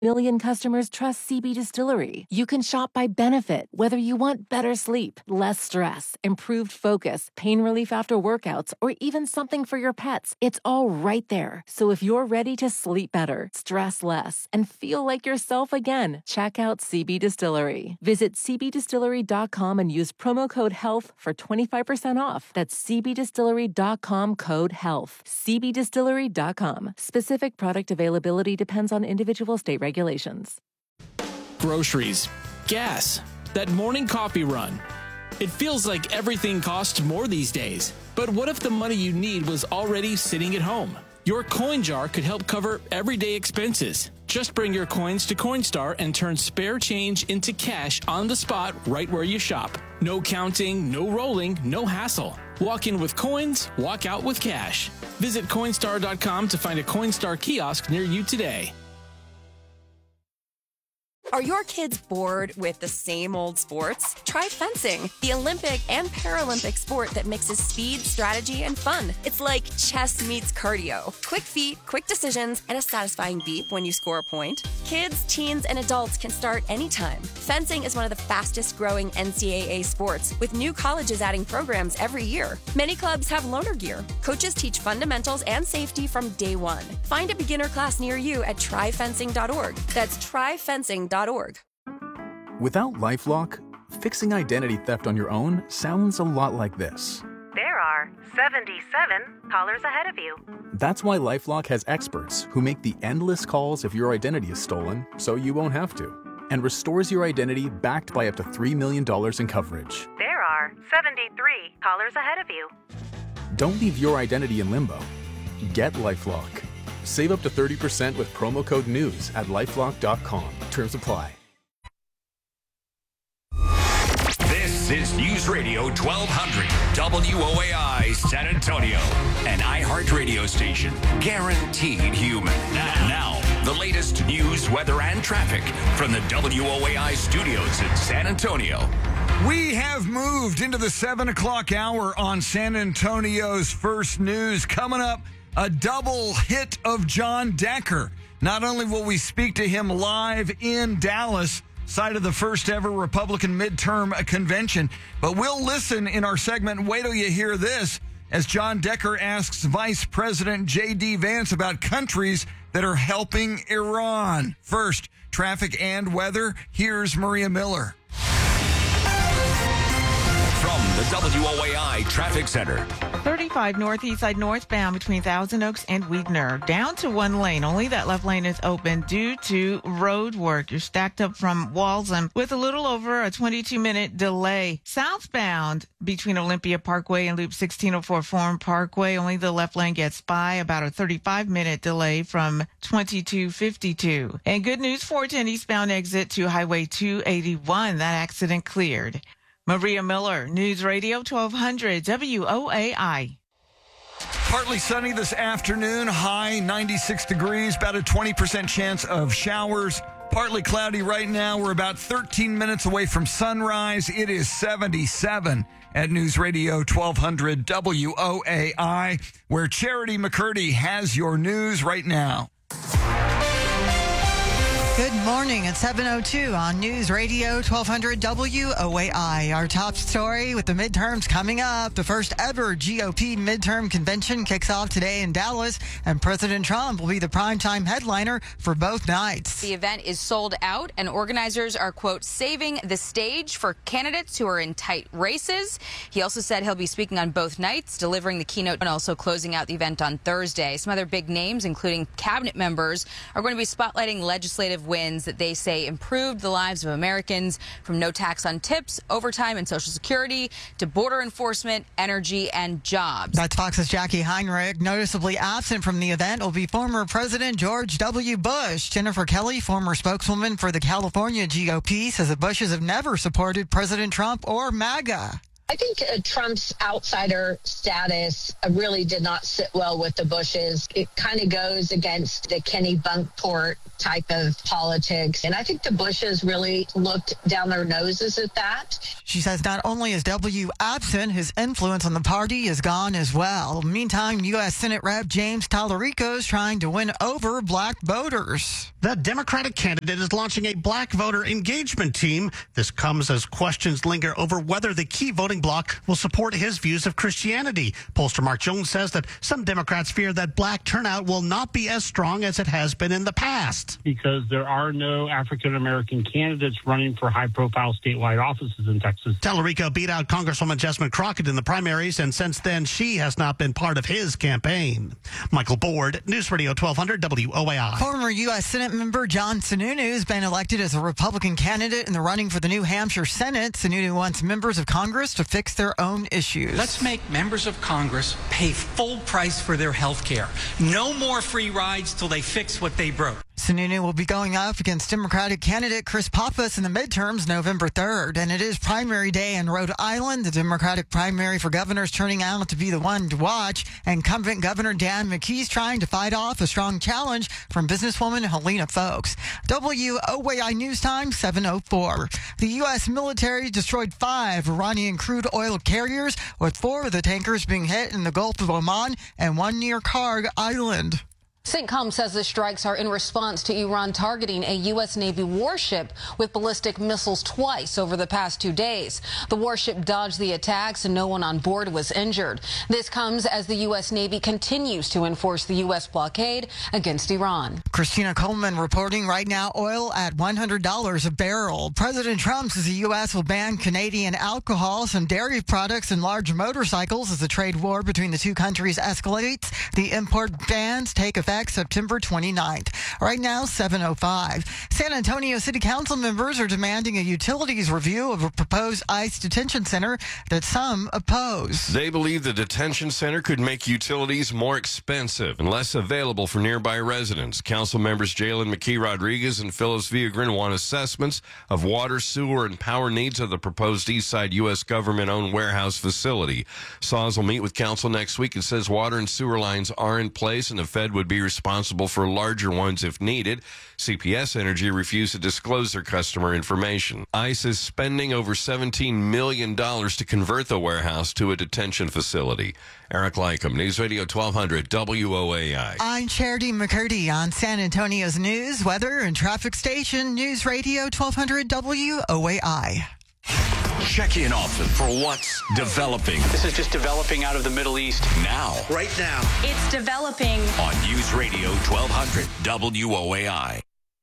million customers trust CB Distillery. You can shop by benefit, whether you want better sleep, less stress, improved focus, pain relief after workouts, or even something for your pets. It's all right there. So if you're ready to sleep better, stress less, and feel like yourself again, check out CB Distillery. Visit cbdistillery.com and use promo code HEALTH for 25% off. That's cbdistillery.com, code HEALTH. cbdistillery.com. Specific product availability depends on individual state regulations. Groceries, gas, that morning coffee run. It feels like everything costs more these days. But what if the money you need was already sitting at home? Your coin jar could help cover everyday expenses. Just bring your coins to Coinstar and turn spare change into cash on the spot right where you shop. No counting, no rolling, no hassle. Walk in with coins, walk out with cash. Visit Coinstar.com to find a Coinstar kiosk near you today. Are your kids bored with the same old sports? Try fencing, the Olympic and Paralympic sport that mixes speed, strategy, and fun. It's like chess meets cardio. Quick feet, quick decisions, and a satisfying beep when you score a point. Kids, teens, and adults can start anytime. Fencing is one of the fastest growing NCAA sports, with new colleges adding programs every year. Many clubs have loaner gear. Coaches teach fundamentals and safety from day one. Find a beginner class near you at tryfencing.org. That's tryfencing.org. Without LifeLock, fixing identity theft on your own sounds a lot like this. There are 77 callers ahead of you. That's why LifeLock has experts who make the endless calls if your identity is stolen, so you won't have to, and restores your identity backed by up to $3 million in coverage. There are 73 callers ahead of you. Don't leave your identity in limbo. Get LifeLock. Save up to 30% with promo code NEWS at LifeLock.com. Terms apply. This is News Radio 1200 WOAI San Antonio, an iHeart radio station guaranteed human. Now, the latest news, weather, and traffic from the WOAI studios in San Antonio. We have moved into the 7 o'clock hour on San Antonio's First News. Coming up, a double hit of John Decker. Not only will we speak to him live in Dallas, site of the first ever Republican midterm convention, but we'll listen in our segment, Wait Till You Hear This, as John Decker asks Vice President J.D. Vance about countries that are helping Iran. First, traffic and weather. Here's Maria Miller. From the WOAI Traffic Center. 35 northeast side northbound between Thousand Oaks and Weidner. Down to one lane. Only that left lane is open due to road work. You're stacked up from Walsham with a little over a 22-minute delay. Southbound between Olympia Parkway and Loop 1604 Forum Parkway. Only the left lane gets by. About a 35-minute delay from 2252. And good news, 410 eastbound exit to Highway 281. That accident cleared. Maria Miller, News Radio 1200 WOAI. Partly sunny this afternoon, high 96 degrees, about a 20% chance of showers. Partly cloudy right now. We're about 13 minutes away from sunrise. It is 77 at News Radio 1200 WOAI, where Charity McCurdy has your news right now. Good morning. It's 7:02 on News Radio 1200 WOAI. Our top story with the midterms coming up. The first ever GOP midterm convention kicks off today in Dallas, and President Trump will be the primetime headliner for both nights. The event is sold out, and organizers are, quote, saving the stage for candidates who are in tight races. He also said he'll be speaking on both nights, delivering the keynote, and also closing out the event on Thursday. Some other big names, including cabinet members, are going to be spotlighting legislative wins that they say improved the lives of Americans, from no tax on tips, overtime and Social Security, to border enforcement, energy, and jobs. That's Fox's Jackie Heinrich. Noticeably absent from the event will be former President George W. Bush. Jennifer Kelly, former spokeswoman for the California GOP, says the Bushes have never supported President Trump or MAGA. I think Trump's outsider status really did not sit well with the Bushes. It kind of goes against the Kenny Bunkport type of politics. And I think the Bushes really looked down their noses at that. She says not only is W absent, his influence on the party is gone as well. Meantime, U.S. Senate Rep. James Tallarico is trying to win over black voters. The Democratic candidate is launching a black voter engagement team. This comes as questions linger over whether the key voting bloc will support his views of Christianity. Pollster Mark Jones says that some Democrats fear that black turnout will not be as strong as it has been in the past. Because there are no African-American candidates running for high-profile statewide offices in Texas. Tellerico beat out Congresswoman Jessamine Crockett in the primaries, and since then, she has not been part of his campaign. Michael Board, News Radio 1200 WOAI. Former U.S. Senate member John Sununu has been elected as a Republican candidate in the running for the New Hampshire Senate. Sununu wants members of Congress to fix their own issues. Let's make members of Congress pay full price for their health care. No more free rides till they fix what they broke. Sununu will be going up against Democratic candidate Chris Pappas in the midterms November 3rd. And it is primary day in Rhode Island. The Democratic primary for governor is turning out to be the one to watch. Incumbent Governor Dan McKee's trying to fight off a strong challenge from businesswoman Helena Folks. WOAI News Time, 7:04. The U.S. military destroyed 5 Iranian crude oil carriers, with 4 of the tankers being hit in the Gulf of Oman and 1 near Karg Island. CENTCOM says the strikes are in response to Iran targeting a U.S. Navy warship with ballistic missiles twice over the past 2 days. The warship dodged the attacks and no one on board was injured. This comes as the U.S. Navy continues to enforce the U.S. blockade against Iran. Christina Coleman reporting right now oil at $100 a barrel. President Trump says the U.S. will ban Canadian alcohol, some dairy products, and large motorcycles as the trade war between the two countries escalates. The import bans take effect September 29th. Right now, 7:05. San Antonio City Council members are demanding a utilities review of a proposed ICE detention center that some oppose. They believe the detention center could make utilities more expensive and less available for nearby residents. Council members Jalen McKee Rodriguez and Phyllis Villagran want assessments of water, sewer, and power needs of the proposed Eastside U.S. government-owned warehouse facility. SAWS will meet with council next week. It says water and sewer lines are in place and the Fed would be responsible for larger ones if needed. CPS Energy refused to disclose their customer information. ICE is spending over $17 million to convert the warehouse to a detention facility. Eric Lycum, News Radio 1200 WOAI. I'm Charity McCurdy on San Antonio's news, weather, and traffic station, News Radio 1200 WOAI. Check in often for what's developing. This is just developing out of the Middle East. Now. Right now. It's developing. On News Radio 1200 WOAI.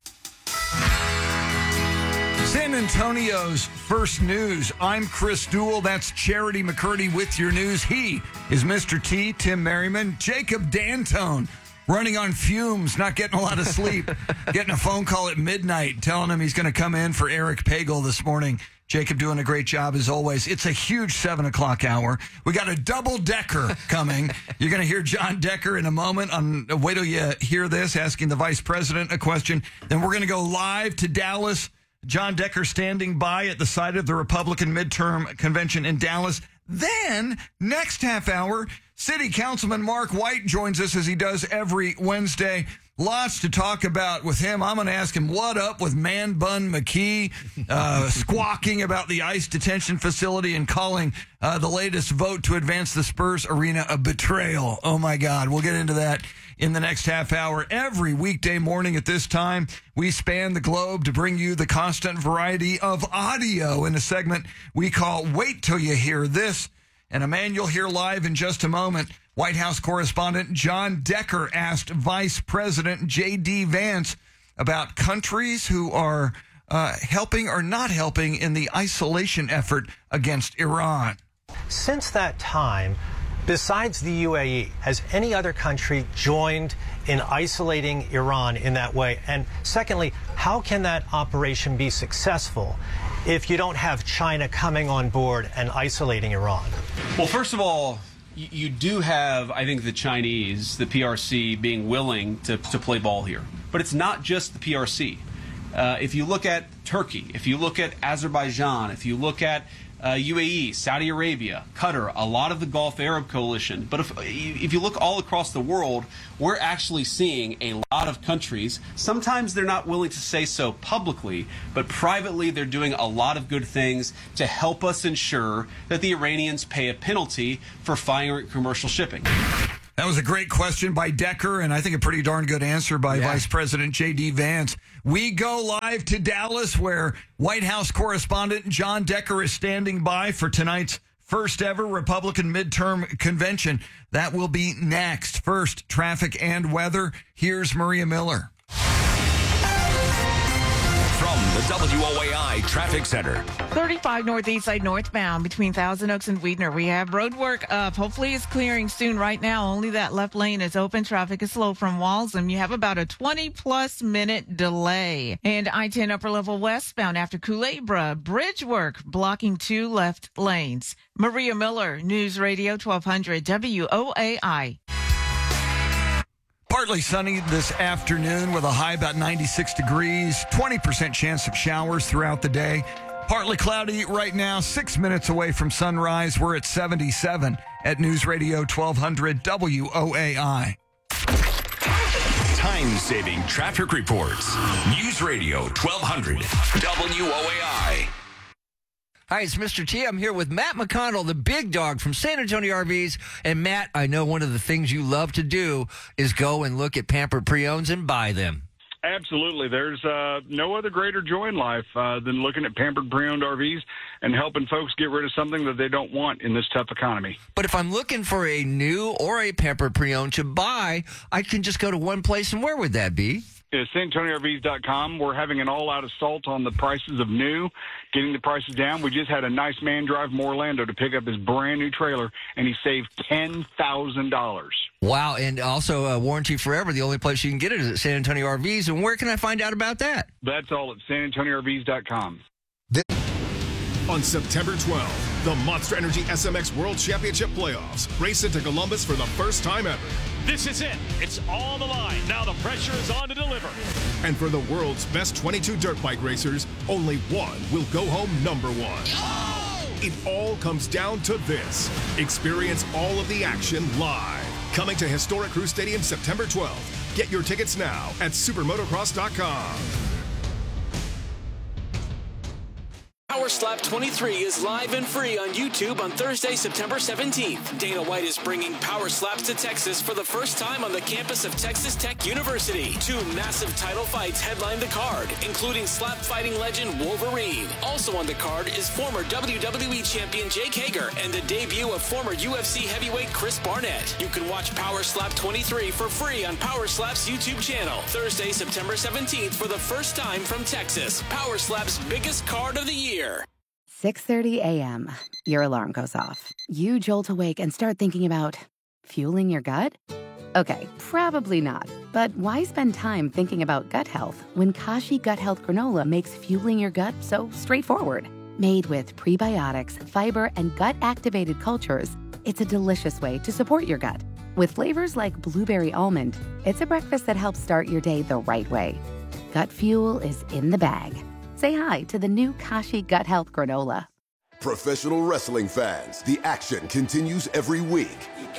San Antonio's first news. I'm Chris Duell. That's Charity McCurdy with your news. He is Mr. T, Tim Merriman, Jacob D'Antone. Running on fumes, not getting a lot of sleep, getting a phone call at midnight telling him he's going to come in for Eric Pagel this morning. Jacob doing a great job as always. It's a huge 7 o'clock hour. We got a double-decker coming. You're going to hear John Decker in a moment. Wait till you hear this, asking the vice president a question. Then we're going to go live to Dallas. John Decker standing by at the site of the Republican midterm convention in Dallas. Then, next half hour, City Councilman Mark White joins us as he does every Wednesday. Lots to talk about with him. I'm going to ask him what up with Man Bun McKee, squawking about the ICE detention facility and calling the latest vote to advance the Spurs arena a betrayal. Oh, my God. We'll get into that in the next half hour. Every weekday morning at this time, we span the globe to bring you the constant variety of audio in a segment we call Wait Till You Hear This. And a man you'll hear live in just a moment, White House correspondent John Decker asked Vice President J.D. Vance about countries who are helping or not helping in the isolation effort against Iran. Since that time, besides the UAE, has any other country joined in isolating Iran in that way? And secondly, how can that operation be successful if you don't have China coming on board and isolating Iran? Well, first of all, you do have, I think, the Chinese, the PRC, being willing to play ball here. But it's not just the PRC. If you look at Turkey, if you look at Azerbaijan, if you look at UAE, Saudi Arabia, Qatar, a lot of the Gulf Arab coalition. But if you look all across the world, we're actually seeing a lot of countries. Sometimes they're not willing to say so publicly, but privately they're doing a lot of good things to help us ensure that the Iranians pay a penalty for firing commercial shipping. That was a great question by Decker, and I think a pretty darn good answer by Vice President J.D. Vance. We go live to Dallas, where White House correspondent John Decker is standing by for tonight's first ever Republican midterm convention. That will be next. First, traffic and weather. Here's Maria Miller. From the WOAI Traffic Center. 35 northeast side northbound between Thousand Oaks and Weidner. We have road work up. Hopefully it's clearing soon. Right now, only that left lane is open. Traffic is slow from Walsham. You have about a 20-plus minute delay. And I-10 upper level westbound after Culebra. Bridge work blocking 2 left lanes. Maria Miller, News Radio 1200 WOAI. Partly sunny this afternoon with a high about 96 degrees, 20% chance of showers throughout the day. Partly cloudy right now, 6 minutes away from sunrise. We're at 77 at News Radio 1200 WOAI. Time-saving traffic reports. News Radio 1200 WOAI. Hi, it's Mr. T. I'm here with Matt McConnell, the big dog from San Antonio RVs. And Matt, I know one of the things you love to do is go and look at Pampered Pre-Owns and buy them. Absolutely. There's no other greater joy in life than looking at Pampered Pre-Owned RVs and helping folks get rid of something that they don't want in this tough economy. But if I'm looking for a new or a Pampered Pre-Owned to buy, I can just go to one place, and where would that be? It's SanAntonioRVs.com. We're having an all-out assault on the prices of new, getting the prices down. We just had a nice man drive from Orlando to pick up his brand-new trailer, and he saved $10,000. Wow, and also warranty forever. The only place you can get it is at San Antonio RVs. And where can I find out about that? That's all at SanAntonioRVs.com. On September 12th, the Monster Energy SMX World Championship Playoffs race into Columbus for the first time ever. This is it. It's on the line. Now the pressure is on to deliver. And for the world's best 22 dirt bike racers, only one will go home number one. Oh! It all comes down to this. Experience all of the action live. Coming to Historic Crew Stadium September 12th. Get your tickets now at supermotocross.com. Power Slap 23 is live and free on YouTube on Thursday, September 17th. Dana White is bringing Power Slaps to Texas for the first time on the campus of Texas Tech University. 2 massive title fights headline the card, including slap fighting legend Wolverine. Also on the card is former WWE champion Jake Hager and the debut of former UFC heavyweight Chris Barnett. You can watch Power Slap 23 for free on Power Slap's YouTube channel. Thursday, September 17th for the first time from Texas. Power Slap's biggest card of the year. 6:30 a.m. Your alarm goes off. You jolt awake and start thinking about fueling your gut? Okay, probably not. But why spend time thinking about gut health when Kashi Gut Health Granola makes fueling your gut so straightforward? Made with prebiotics, fiber, and gut-activated cultures, it's a delicious way to support your gut. With flavors like blueberry almond, it's a breakfast that helps start your day the right way. Gut fuel is in the bag. Say hi to the new Kashi Gut Health Granola. Professional wrestling fans, the action continues every week.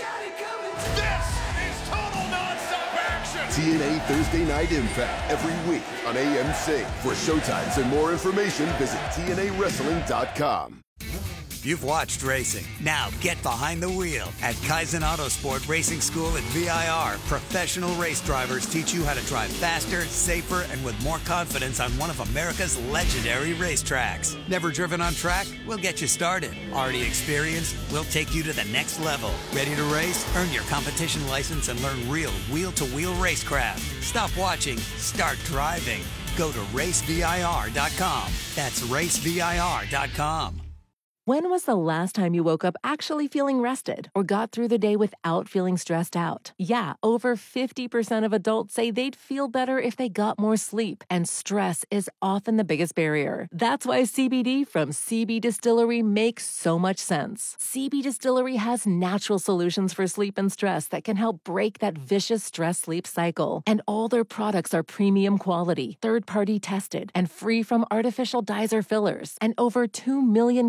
This is total nonstop action. TNA Thursday Night Impact every week on AMC. For showtimes and more information, visit TNAWrestling.com. You've watched racing. Now get behind the wheel. At Kaizen Autosport Racing School at VIR, professional race drivers teach you how to drive faster, safer, and with more confidence on one of America's legendary racetracks. Never driven on track? We'll get you started. Already experienced? We'll take you to the next level. Ready to race? Earn your competition license and learn real wheel-to-wheel racecraft. Stop watching. Start driving. Go to racevir.com. That's racevir.com. When was the last time you woke up actually feeling rested or got through the day without feeling stressed out? Yeah, over 50% of adults say they'd feel better if they got more sleep, and stress is often the biggest barrier. That's why CBD from CB Distillery makes so much sense. CB Distillery has natural solutions for sleep and stress that can help break that vicious stress-sleep cycle. And all their products are premium quality, third-party tested, and free from artificial dyes or fillers. And over 2 million customers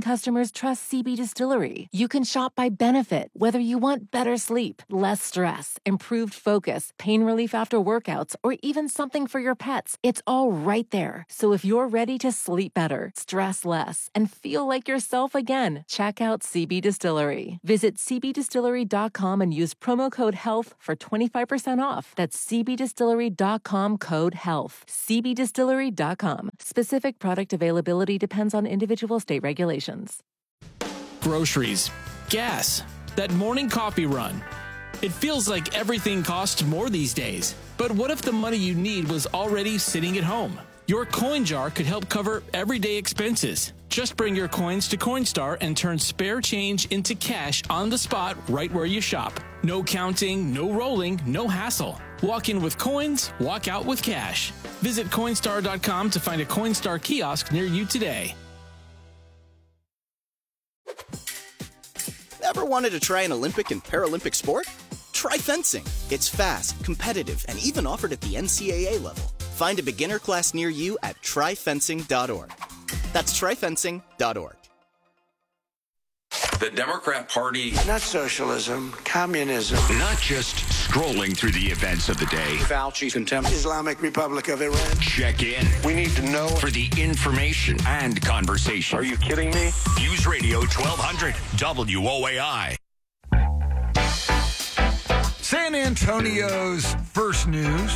just trust CB Distillery. You can shop by benefit, whether you want better sleep, less stress, improved focus, pain relief after workouts, or even something for your pets. It's all right there. So if you're ready to sleep better, stress less, and feel like yourself again, check out CB Distillery. Visit cbdistillery.com and use promo code HEALTH for 25% off. That's cbdistillery.com, code HEALTH. cbdistillery.com. Specific product availability depends on individual state regulations. Groceries, gas, that morning coffee run. It feels like everything costs more these days. But what if the money you need was already sitting at home? Your coin jar could help cover everyday expenses. Just bring your coins to Coinstar and turn spare change into cash on the spot right where you shop. No counting, no rolling, no hassle. Walk in with coins, walk out with cash. Visit Coinstar.com to find a Coinstar kiosk near you today. Ever wanted to try an Olympic and Paralympic sport? Try fencing. It's fast, competitive, and even offered at the NCAA level. Find a beginner class near you at tryfencing.org. That's tryfencing.org. The Democrat Party. Not socialism, communism. Not just scrolling through the events of the day. Fauci, contempt. Islamic Republic of Iran. Check in. We need to know. For the information and conversation. Are you kidding me? News Radio 1200 WOAI. San Antonio's first news.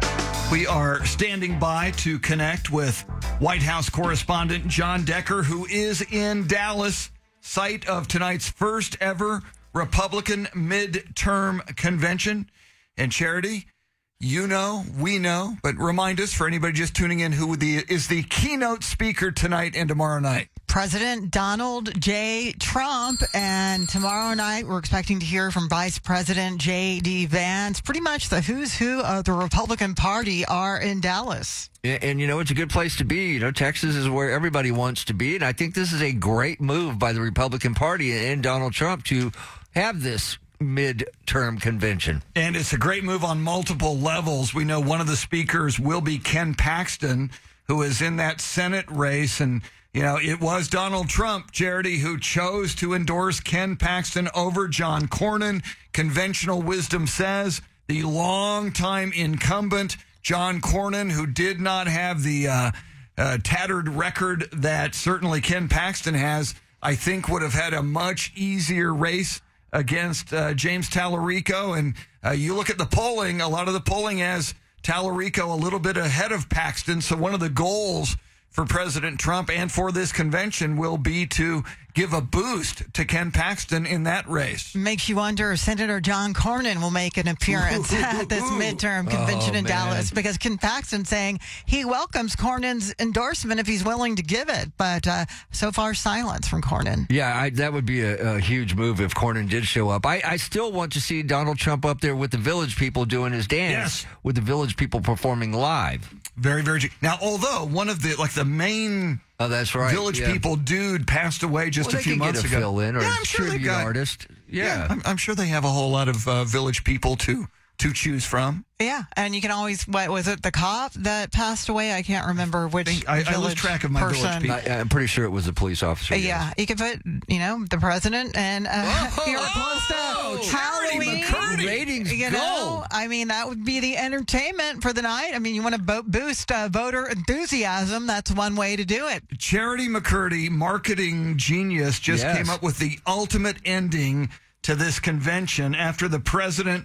We are standing by to connect with White House correspondent John Decker, who is in Dallas, site of tonight's first ever Republican midterm convention. And Charity, you know, we know, but remind us, for anybody just tuning in, who is the keynote speaker tonight and tomorrow night. President Donald J. Trump, and tomorrow night we're expecting to hear from Vice President J.D. Vance. Pretty much the who's who of the Republican Party are in Dallas. And, you know, it's a good place to be. You know, Texas is where everybody wants to be. And I think this is a great move by the Republican Party and Donald Trump to have this midterm convention. And it's a great move on multiple levels. We know one of the speakers will be Ken Paxton, who is in that Senate race. And, you know, it was Donald Trump, Charity, who chose to endorse Ken Paxton over John Cornyn. Conventional wisdom says the longtime incumbent John Cornyn, who did not have the tattered record that certainly Ken Paxton has, I think would have had a much easier race against James Tallarico. And you look at the polling, a lot of the polling has Tallarico a little bit ahead of Paxton. So one of the goals for President Trump and for this convention will be to give a boost to Ken Paxton in that race. Makes you wonder if Senator John Cornyn will make an appearance at this midterm convention in Dallas, because Ken Paxton saying he welcomes Cornyn's endorsement if he's willing to give it. But so far, silence from Cornyn. Yeah, that would be a huge move if Cornyn did show up. I still want to see Donald Trump up there with the Village People doing his dance, with the Village People performing live. Very, very. Now, although one of the main that's right. Village People dude passed away just a few months ago. Fill in or I'm sure tribute artist. I'm sure they have a whole lot of Village People to choose from. Yeah, and you can always, what was it, the cop that passed away? I can't remember which I lose track of my Village People. I'm pretty sure it was a police officer. Yeah, you could put, the president and here close to Halloween. Ratings go. I mean, that would be the entertainment for the night. I mean, you want to boost voter enthusiasm. That's one way to do it. Charity McCurdy, marketing genius, just came up with the ultimate ending to this convention after the president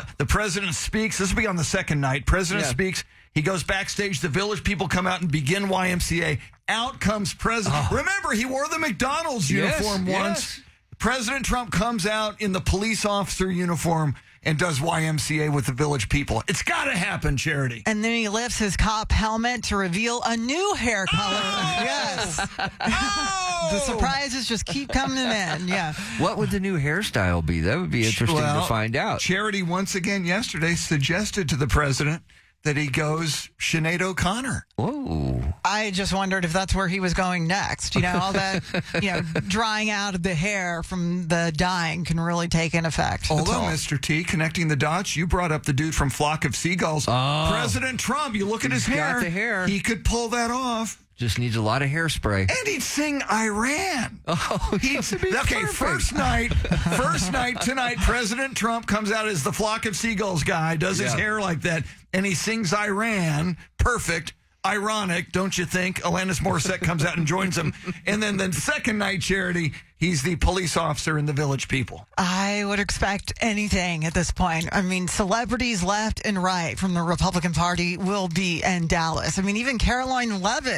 speaks. This will be on the second night. President speaks. He goes backstage. The Village People come out and begin YMCA. Out comes President. Remember, he wore the McDonald's uniform once. President Trump comes out in the police officer uniform and does YMCA with the Village People. It's got to happen, Charity. And then he lifts his cop helmet to reveal a new hair color. Yes. The surprises just keep coming in. Yeah. What would the new hairstyle be? That would be interesting to find out. Charity, once again, yesterday suggested to the president that he goes Sinead O'Connor. Whoa. I just wondered if that's where he was going next. All that, drying out of the hair from the dyeing can really take an effect. Although, Mr. T, connecting the dots, you brought up the dude from Flock of Seagulls. President Trump, you look at his hair. Got the hair. He could pull that off. Just needs a lot of hairspray. And he'd sing Iran. Oh, okay. First night tonight, President Trump comes out as the Flock of Seagulls guy, does his hair like that, and he sings Iran. Perfect. Ironic, don't you think? Alanis Morissette comes out and joins him. And then the second night, Charity, he's the police officer in the Village People. I would expect anything at this point. I mean, celebrities left and right from the Republican Party will be in Dallas. I mean, even Caroline Levitt